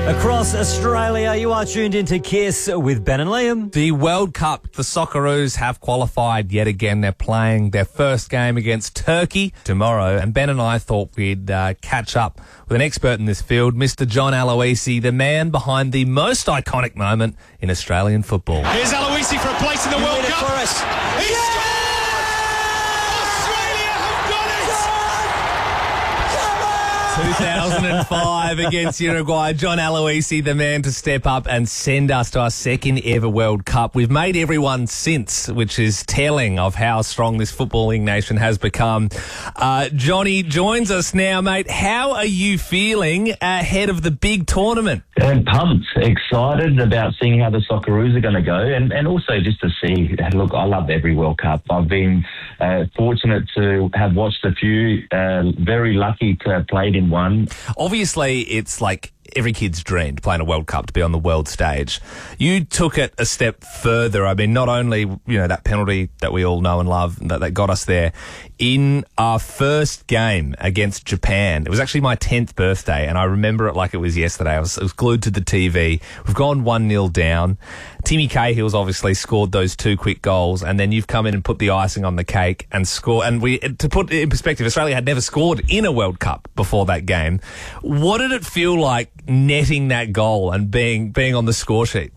Across Australia, you are tuned into Kiss with Ben and Liam. The World Cup, the Socceroos have qualified yet again. They're playing their first game against Turkey tomorrow, and Ben and I thought we'd catch up with an expert in this field, Mr. John Aloisi, the man behind the most iconic moment in Australian football. Here's Aloisi for a place in the World Cup. For us. He scored! Australia have done it! 2005 against Uruguay. John Aloisi, the man to step up and send us to our second ever World Cup. We've made everyone since, which is telling of how strong this footballing nation has become. Johnny joins us now, mate. How are you feeling ahead of the big tournament? Pumped, excited about seeing how the Socceroos are going to go, and also just to see. Look, I love every World Cup. I've been fortunate to have watched a few, very lucky to have played in one. Obviously, it's like every kid's dream to play in a World Cup, to be on the world stage. You took it a step further. I mean, not only, that penalty that we all know and love that got us there. In our first game against Japan, it was actually my 10th birthday, and I remember it like it was yesterday. I was glued to the TV. We've gone 1-0 down. Timmy Cahill's obviously scored those two quick goals, and then you've come in and put the icing on the cake and score. And to put it in perspective, Australia had never scored in a World Cup before that game. What did it feel like netting that goal and being on the score sheet?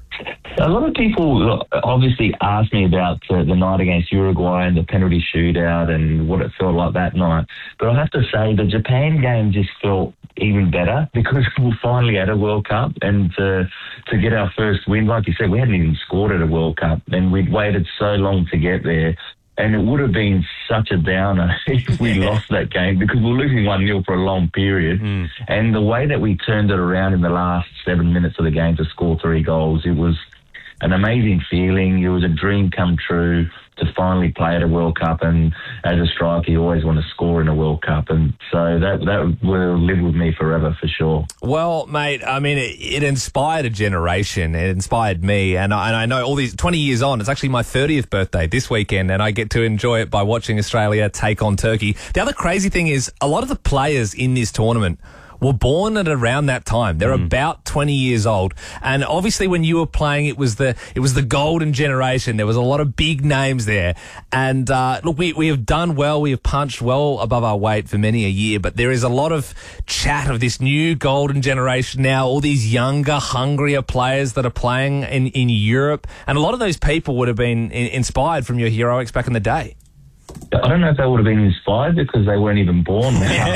A lot of people obviously asked me about the night against Uruguay and the penalty shootout and what it felt like that night. But I have to say the Japan game just felt even better because we finally had a World Cup, and to get our first win, like you said, we hadn't even scored at a World Cup and we'd waited so long to get there. And it would have been such a downer if we lost that game because we were losing 1-0 for a long period. And the way that we turned it around in the last 7 minutes of the game to score 3 goals, it was an amazing feeling. It was a dream come true to finally play at a World Cup. And as a striker, you always want to score in a World Cup. And so that will live with me forever for sure. Well, mate, I mean, it inspired a generation. It inspired me. And I know all these 20 years on, it's actually my 30th birthday this weekend, and I get to enjoy it by watching Australia take on Turkey. The other crazy thing is a lot of the players in this tournament were born at around that time. They're about 20 years old. And obviously when you were playing, it was the golden generation. There was a lot of big names there. And look, we have done well. We have punched well above our weight for many a year, but there is a lot of chat of this new golden generation now, all these younger, hungrier players that are playing in Europe. And a lot of those people would have been inspired from your heroics back in the day. I don't know if they would have been inspired because they weren't even born.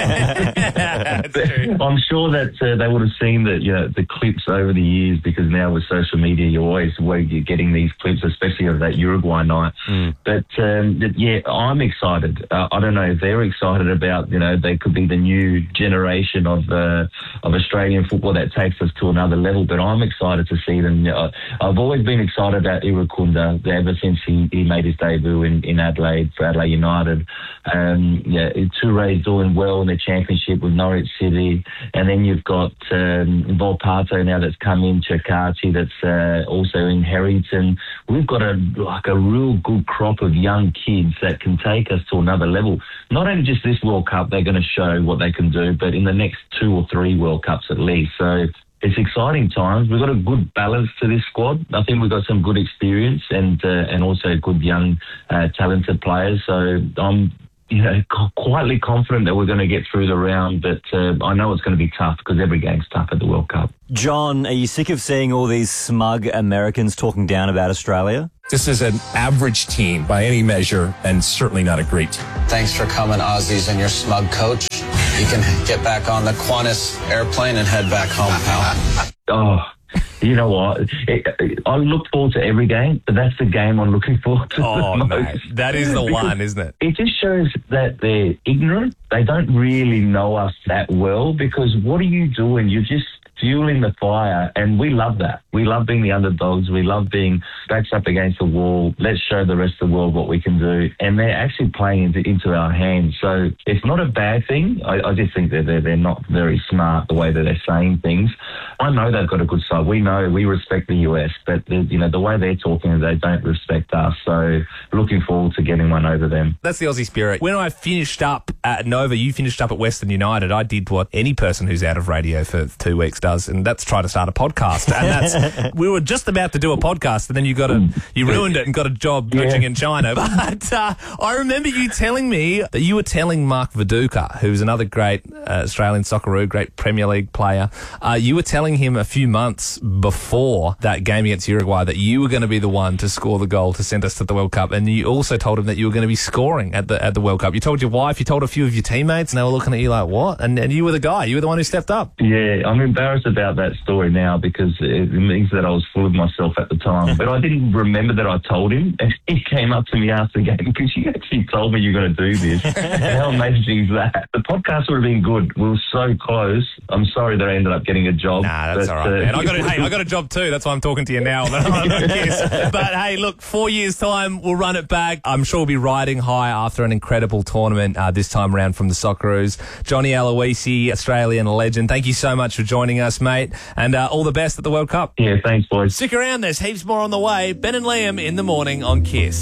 That's true. I'm sure that they would have seen the clips over the years, because now with social media, you're getting these clips, especially of that Uruguay night. But I'm excited. I don't know if they're excited about, they could be the new generation of Australian football that takes us to another level. But I'm excited to see them. I've always been excited about Irakunda ever since he made his debut in Adelaide for Adelaide United. Touré's doing well in the championship with Norwich City, and then you've got Volpato now that's come in, Chakachi that's also inherited. We've got a real good crop of young kids that can take us to another level. Not only just this World Cup, they're going to show what they can do, but in the next 2 or 3 World Cups at least. So it's exciting times. We've got a good balance to this squad. I think we've got some good experience and also good young, talented players. So I'm, quietly confident that we're going to get through the round. But I know it's going to be tough because every game's tough at the World Cup. John, are you sick of seeing all these smug Americans talking down about Australia? This is an average team by any measure, and certainly not a great team. Thanks for coming, Aussies, and your smug coach. You can get back on the Qantas airplane and head back home, pal. Oh, you know what? I look forward to every game, but that's the game I'm looking forward to. Oh, mate, that is the one, isn't it? It just shows that they're ignorant. They don't really know us that well, because what are you doing? You're just fueling the fire, and we love that. We love being the underdogs. We love being backs up against the wall. Let's show the rest of the world what we can do. And they're actually playing into our hands. So it's not a bad thing. I just think that they're not very smart the way that they're saying things. I know they've got a good side. We know know, we respect the US, but the way they're talking, they don't respect us. So looking forward to getting one over them. That's the Aussie spirit. When I finished up at Nova, you finished up at Western United. I did what any person who's out of radio for 2 weeks does, and that's try to start a podcast. And we were just about to do a podcast, and then you ruined it and got a job coaching in China. But I remember you telling me that you were telling Mark Viduka, who's another great Australian Socceroo, great Premier League player, you were telling him a few months before that game against Uruguay that you were going to be the one to score the goal to send us to the World Cup, and you also told him that you were going to be scoring at the World Cup. You told your wife, you told a few of your teammates, and they were looking at you like, what? And you were the guy. You were the one who stepped up. Yeah, I'm embarrassed about that story now because it means that I was full of myself at the time. But I didn't remember that I told him, and he came up to me after the game because you actually told me you're going to do this. How amazing is that? The podcast would have been good. We were so close. I'm sorry that I ended up getting a job. Nah, that's all right, man. I got a job too. That's why I'm talking to you now. But hey, look, 4 years' time, we'll run it back. I'm sure we'll be riding high after an incredible tournament this time around from the Socceroos. Johnny Aloisi, Australian legend, thank you so much for joining us, mate, and all the best at the World Cup. Yeah, thanks, boys. Stick around, there's heaps more on the way. Ben and Liam in the morning on KISS.